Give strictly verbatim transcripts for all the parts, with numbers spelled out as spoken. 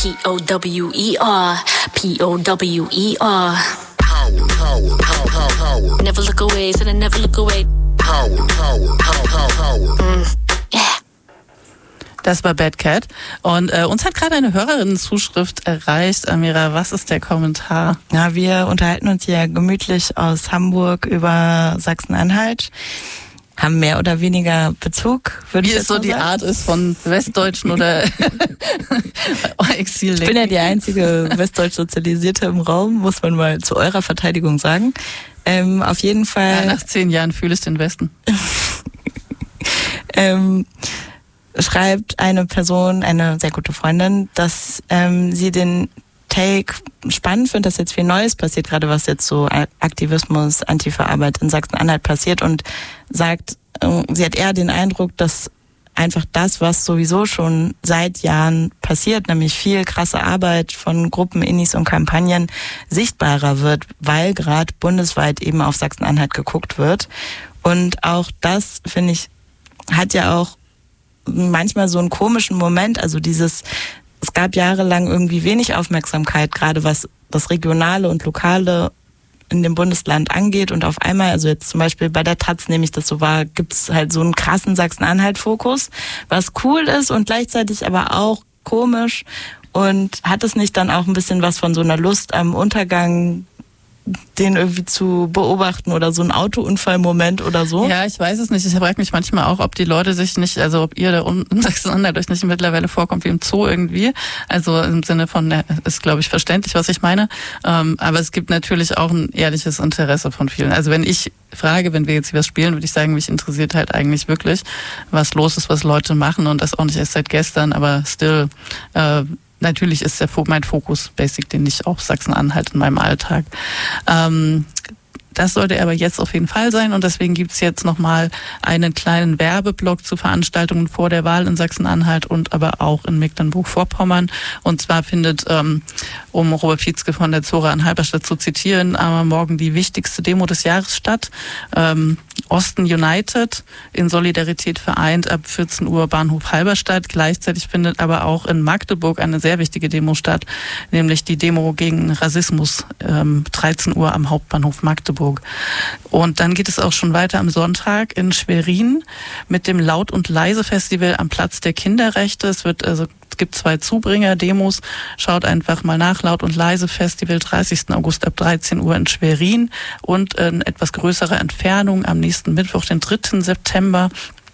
P O W E R, P O W E R. Power, power, power, power, power. Never look away, said I never look away. Power, power, power, power, power. Mm. Yeah. Das war Bad Cat. Und äh, uns hat gerade eine Hörerinnenzuschrift erreicht. Amira, was ist der Kommentar? Ja, wir unterhalten uns hier gemütlich aus Hamburg über Sachsen-Anhalt. Haben mehr oder weniger Bezug, würde ich Wie es so die sagen. Art ist von Westdeutschen oder Exil. Ich bin ja die einzige westdeutsch Sozialisierte im Raum, muss man mal zu eurer Verteidigung sagen. Ähm, auf jeden Fall. Ja, nach zehn Jahren fühle ich den Westen. ähm, schreibt eine Person, eine sehr gute Freundin, dass ähm, sie den Take spannend findet, dass jetzt viel Neues passiert, gerade was jetzt so Aktivismus, Antifa-Arbeit in Sachsen-Anhalt passiert, und sagt, äh, sie hat eher den Eindruck, dass einfach das, was sowieso schon seit Jahren passiert, nämlich viel krasse Arbeit von Gruppen, Innis und Kampagnen, sichtbarer wird, weil gerade bundesweit eben auf Sachsen-Anhalt geguckt wird. Und auch das, finde ich, hat ja auch manchmal so einen komischen Moment, also dieses, es gab jahrelang irgendwie wenig Aufmerksamkeit, gerade was das Regionale und Lokale in dem Bundesland angeht, und auf einmal, also jetzt zum Beispiel bei der Taz nehme ich das so wahr, gibt es halt so einen krassen Sachsen-Anhalt-Fokus, was cool ist und gleichzeitig aber auch komisch, und hat es nicht dann auch ein bisschen was von so einer Lust am Untergang, den irgendwie zu beobachten, oder so ein Autounfallmoment oder so? Ja, ich weiß es nicht. Ich frage mich manchmal auch, ob die Leute sich nicht, also ob ihr da unten in Sachsen-Anhalt euch nicht mittlerweile vorkommt wie im Zoo irgendwie. Also im Sinne von, ist glaube ich verständlich, was ich meine. Ähm, aber es gibt natürlich auch ein ehrliches Interesse von vielen. Also wenn ich frage, wenn wir jetzt hier was spielen, würde ich sagen, mich interessiert halt eigentlich wirklich, was los ist, was Leute machen, und das auch nicht erst seit gestern, aber still, äh, natürlich ist der mein Fokus basically nicht auf Sachsen-Anhalt in meinem Alltag. Ähm, das sollte aber jetzt auf jeden Fall sein, und deswegen gibt's jetzt nochmal einen kleinen Werbeblock zu Veranstaltungen vor der Wahl in Sachsen-Anhalt und aber auch in Mecklenburg-Vorpommern. Und zwar findet, ähm, um Robert Pietzke von der Zora in Halberstadt zu zitieren, am Morgen die wichtigste Demo des Jahres statt. Ähm, Osten United, in Solidarität vereint, ab vierzehn Uhr Bahnhof Halberstadt. Gleichzeitig findet aber auch in Magdeburg eine sehr wichtige Demo statt, nämlich die Demo gegen Rassismus, ähm, dreizehn Uhr am Hauptbahnhof Magdeburg. Und dann geht es auch schon weiter am Sonntag in Schwerin mit dem Laut- und Leise-Festival am Platz der Kinderrechte. Es wird also Es gibt zwei Zubringer-Demos. Schaut einfach mal nach. Laut- und Leise-Festival, dreißigsten August ab dreizehn Uhr in Schwerin, und in etwas größerer Entfernung am nächsten Mittwoch, den dritten September.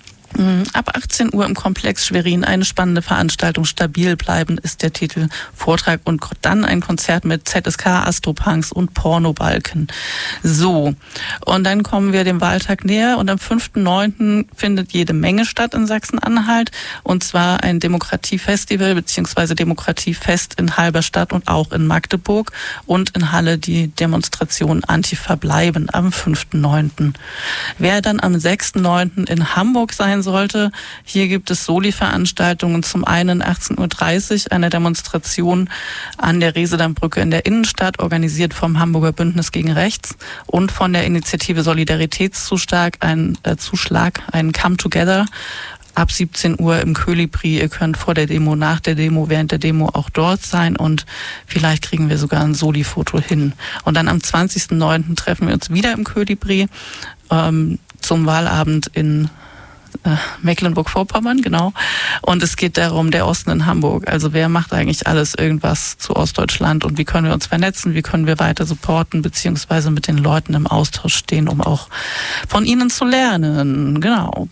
Ab achtzehn Uhr im Komplex Schwerin eine spannende Veranstaltung. Stabil bleiben ist der Titel. Vortrag und dann ein Konzert mit Z S K, Astropunks und Pornobalken. So, und dann kommen wir dem Wahltag näher, und am fünften neunten findet jede Menge statt in Sachsen-Anhalt, und zwar ein Demokratiefestival bzw. Demokratiefest in Halberstadt und auch in Magdeburg, und in Halle die Demonstration Antifa bleiben am fünften neunten Wer dann am sechsten neunten in Hamburg sein sollte, hier gibt es Soli-Veranstaltungen. Zum einen achtzehn Uhr dreißig eine Demonstration an der Resedammbrücke in der Innenstadt, organisiert vom Hamburger Bündnis gegen Rechts und von der Initiative Solidaritätszuschlag, ein äh, Zuschlag, ein Come Together. Ab siebzehn Uhr im Kolibri. Ihr könnt vor der Demo, nach der Demo, während der Demo auch dort sein, und vielleicht kriegen wir sogar ein Soli-Foto hin. Und dann am zwanzigsten neunten treffen wir uns wieder im Kolibri ähm, zum Wahlabend in Mecklenburg-Vorpommern, genau. Und es geht darum, der Osten in Hamburg. Also wer macht eigentlich alles irgendwas zu Ostdeutschland, und wie können wir uns vernetzen, wie können wir weiter supporten, beziehungsweise mit den Leuten im Austausch stehen, um auch von ihnen zu lernen. Genau.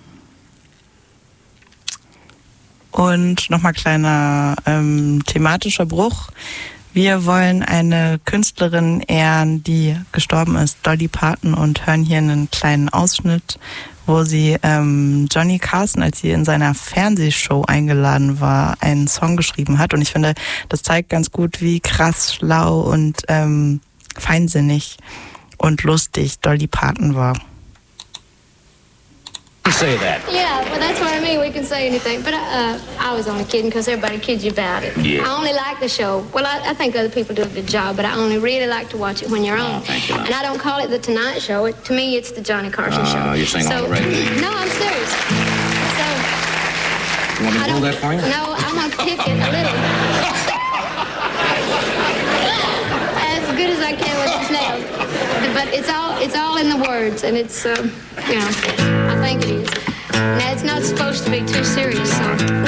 Und nochmal kleiner ähm, thematischer Bruch. Wir wollen eine Künstlerin ehren, die gestorben ist, Dolly Parton, und hören hier einen kleinen Ausschnitt, wo sie ähm, Johnny Carson, als sie in seiner Fernsehshow eingeladen war, einen Song geschrieben hat. Und ich finde, das zeigt ganz gut, wie krass, schlau und ähm, feinsinnig und lustig Dolly Parton war. Say that. Yeah, well, that's what I mean. We can say anything. But uh, I was only kidding, because everybody kids you about it. Yeah. I only like the show. Well, I, I think other people do a good job, but I only really like to watch it when you're on. Oh, thank you. And I don't call it the Tonight Show. It, to me, it's the Johnny Carson Uh, show. you're saying so, on the radio? No, I'm serious. So, You want me I to don't, hold that for you? No, I'm going to pick it a little. but it's all it's all in the words, and it's uh, you know, I think it is. Now it's not supposed to be too serious, so.